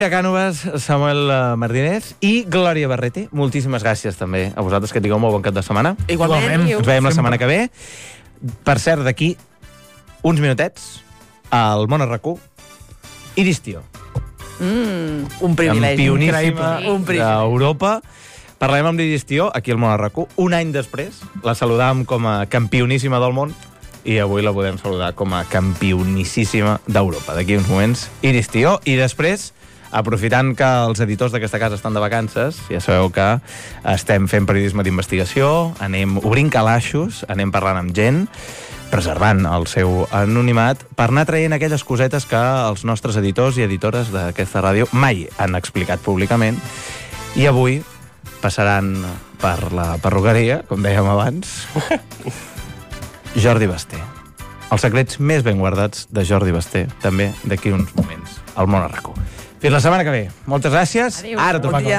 Cànovas, Samuel Martínez i Glòria Barrete. Moltíssimes gràcies també a vosaltres, que tingueu molt bon cap de setmana. Igualment. Ens veiem la setmana que ve. Per cert, d'aquí uns minutets, al Món RAC1, Iris Tió. Un privilegi. Campioníssima d'Europa. Parlem amb l'Iris Tió, aquí al Món RAC1, un any després. La saludàvem com a campioníssima del món i avui la podem saludar com a campioníssima d'Europa. D'aquí uns moments, Iris Tió. I després, aprofitant que els editors d'aquesta casa estan de vacances, ja sabeu que estem fent periodisme d'investigació, anem obrint calaixos, anem parlant amb gent, preservant el seu anonimat, per anar traient aquelles cosetes que els nostres editors i editores d'aquesta ràdio mai han explicat públicament, i avui passaran per la perruqueria, com dèiem abans, Jordi Basté. Els secrets més ben guardats de Jordi Basté, també d'aquí uns moments, al Món RAC1. Fins la setmana que ve. Moltes gràcies. Adéu. Ara tot Bon dia.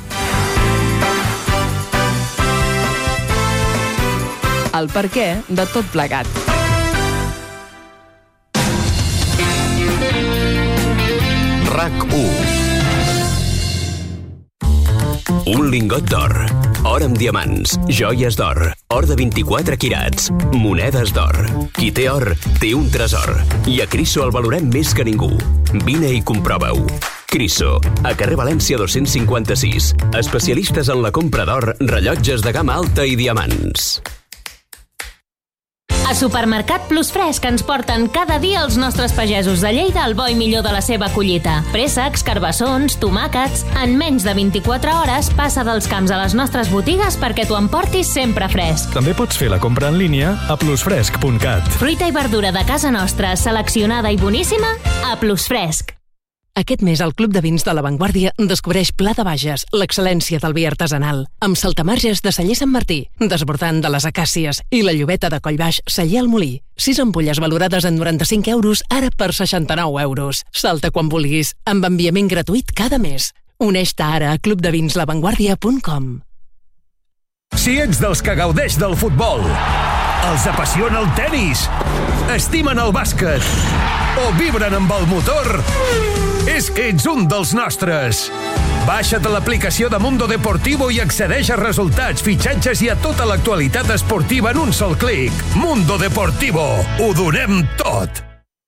El perquè de tot plegat. RAC1. Un lingot d'or, or amb diamants, joies d'or, or de 24 quirats, monedes d'or. Qui té or, té un tresor. I a Criso el valorem més que ningú. Vine i comprova-ho. Criso, a carrer València 256. Especialistes en la compra d'or, rellotges de gamma alta i diamants. A Supermercat Plus Fresc ens porten cada dia els nostres pagesos de Lleida el bo i millor de la seva collita. Préssecs, carbassons, tomàquets... En menys de 24 hores passa dels camps a les nostres botigues perquè t'ho emportis sempre fresc. També pots fer la compra en línia a plusfresc.cat. Fruita i verdura de casa nostra, seleccionada i boníssima, a Plus Fresc. Aquest mes al Club de Vins de La Vanguardia descobreix Pla de Bages, l'excel·lència del vi artesanal, amb saltamarges de Celler Sant Martí, desbordant de les acàcies i la llobeta de Collbaix Celler al Molí. 6 ampolles valorades en 95 euros, ara per 69 euros. Salta quan vulguis, amb enviament gratuït cada mes. Uneix-te ara a clubdevins.lavanguardia.com. Si ets dels que gaudeix del futbol, els apassiona el tenis, estimen el bàsquet o vibren amb el motor, és que ets un dels nostres. Baixa't l'aplicació de Mundo Deportivo i accedeix a resultats, fitxatges i a tota l'actualitat esportiva en un sol clic. Mundo Deportivo. Ho donem tot.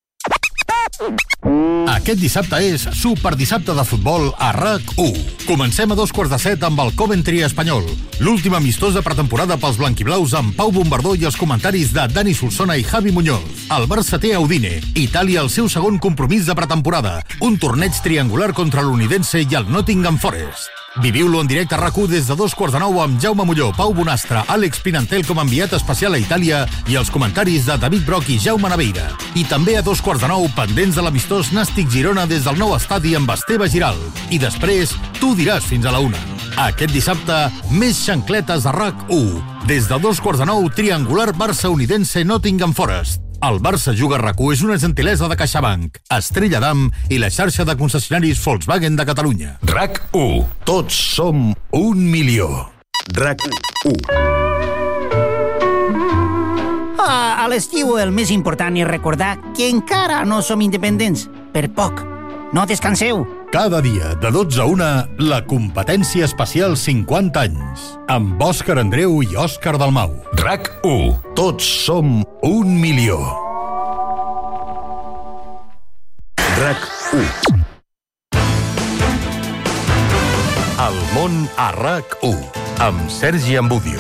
Aquest dissabte és Superdissabte de futbol a RAC1. Comencem a 7:15 amb el Coventry espanyol, l'últim amistós de pretemporada pels blanquiblaus amb Pau Bombardó i els comentaris de Dani Solsona i Javi Muñoz. El Barça té a Udine, Itàlia el seu segon compromís de pretemporada, un torneig triangular contra l'Unidense i el Nottingham Forest. Viviu-lo en directe a RAC1 des de 8:45 amb Jaume Molló, Pau Bonastre, Àlex Pinantel com a enviat especial a Itàlia i els comentaris de David Broc i Jaume Naveira. I també a 2:15 pendents de l'amistós Nàstic Girona des del nou estadi amb Esteve Giral. I després, tu diràs fins a la 1. Aquest dissabte, més xancletes a RAC1. Des de 2:15 triangular Barça-Unidense Nottingham Forest. El Barça juga a RAC1 és una gentilesa de CaixaBank, Estrella Damm i la xarxa de concessionaris Volkswagen de Catalunya. RAC1. Tots som 1 milió. RAC1. A l'estiu el més important és recordar que encara no som independents. Per poc. No descanseu. Cada dia, de 12 a 1, la competència especial 50 anys. Amb Òscar Andreu i Òscar Dalmau. RAC1. Tots som 1 milió. RAC1. El món a RAC1, amb Sergi Ambudio.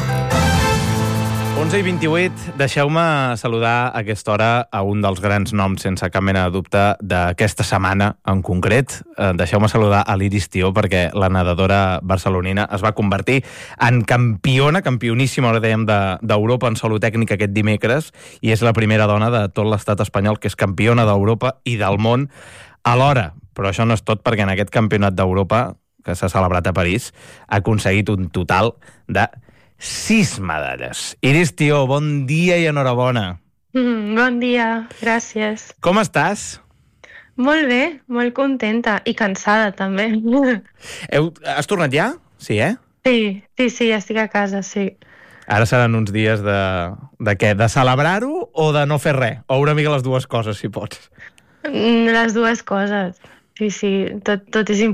11:28, deixeu-me saludar a aquesta hora a un dels grans noms, sense cap mena de dubte, d'aquesta setmana en concret. Deixeu-me saludar a l'Iris Tió, perquè la nedadora barcelonina es va convertir en campioníssima, ara dèiem, d'Europa en solo tècnica aquest dimecres, i és la primera dona de tot l'estat espanyol que és campiona d'Europa i del món alhora. Però això no és tot, perquè en aquest campionat d'Europa, que s'ha celebrat a París, ha aconseguit un total de 6 medalles. Iris Tió, bon dia i enhorabona. Bon dia, gràcies. Com estàs? Molt bé, molt contenta i cansada també. Has tornat ja? Sí, eh? Sí, ja estic a casa, sí. Ara seran uns dies de què? De celebrar-ho o de no fer res? O una mica les dues coses, si pots. Les dues coses. Sí, tot és important.